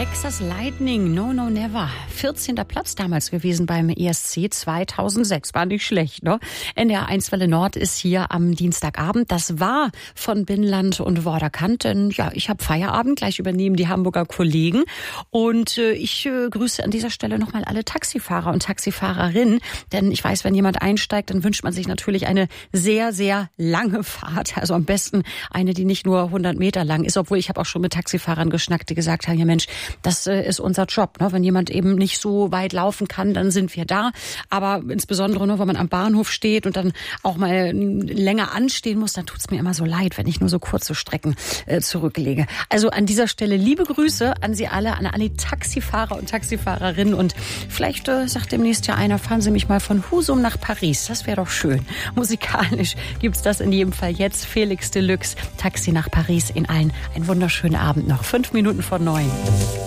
Texas Lightning, No No Never. 14. Platz damals gewesen beim ESC 2006. War nicht schlecht, ne? NDR 1 Welle Nord ist hier am Dienstagabend. Das war von Binnenland und Vorderkant, denn ja, ich habe Feierabend. Gleich übernehmen die Hamburger Kollegen. Und ich grüße an dieser Stelle nochmal alle Taxifahrer und Taxifahrerinnen. Denn ich weiß, wenn jemand einsteigt, dann wünscht man sich natürlich eine sehr, sehr lange Fahrt. Also am besten eine, die nicht nur 100 Meter lang ist. Obwohl ich habe auch schon mit Taxifahrern geschnackt, die gesagt haben, ja Mensch, das ist unser Job. Ne? Wenn jemand eben nicht so weit laufen kann, dann sind wir da. Aber insbesondere nur, wenn man am Bahnhof steht und dann auch mal länger anstehen muss, dann tut's mir immer so leid, wenn ich nur so kurze Strecken zurücklege. Also an dieser Stelle liebe Grüße an Sie alle, an alle Taxifahrer und Taxifahrerinnen. Und vielleicht sagt demnächst ja einer, fahren Sie mich mal von Husum nach Paris. Das wäre doch schön. Musikalisch gibt's das in jedem Fall jetzt. Felix Deluxe, Taxi nach Paris in allen. Einen wunderschönen Abend noch. 5 Minuten vor 9.